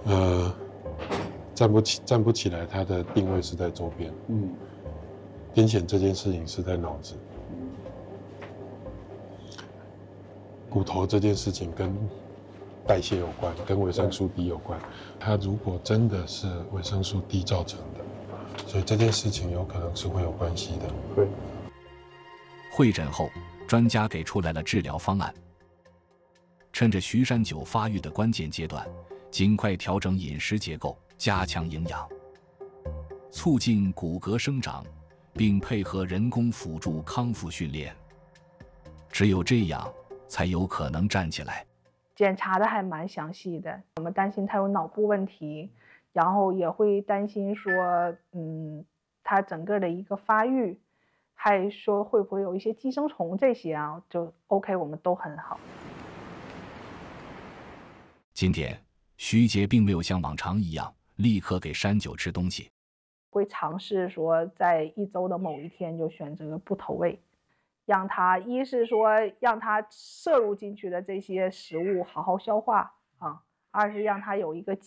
站不起来，它的定位是在周边。癫痫这件事情是在脑子。骨头这件事情跟代谢有关，跟维生素 D 有关。它如果真的是维生素 D 造成的，所以这件事情有可能是会有关系的。 对。 会诊后，专家给出来了治疗方案。趁着徐山九发育的关键阶段，尽快调整饮食结构，加强营养，促进骨骼生长，并配合人工辅助康复训练。只有这样，才有可能站起来。 检查的还蛮详细的，我们担心他有脑部问题，然后也会担心说，他整个的一个发育，还说会不会有一些寄生虫这些啊，就 OK， 我们都很好。 今天，徐杰并没有像往常一样立刻给山九吃东西， 会尝试说在1周的某一天就选择不投喂，让他一是说让他摄入进去的这些食物好好消化啊，二是让他有一个